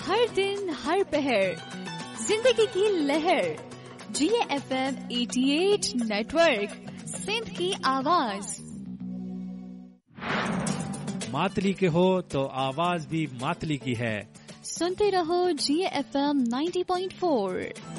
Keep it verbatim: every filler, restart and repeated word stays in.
हर दिन हर पहर जिंदगी की लहर। जिए एफ एम अठासी नेटवर्क, सिंध की आवाज। मातली के हो तो आवाज भी मातली की है। सुनते रहो जिए एफ एम नब्बे पॉइंट चार।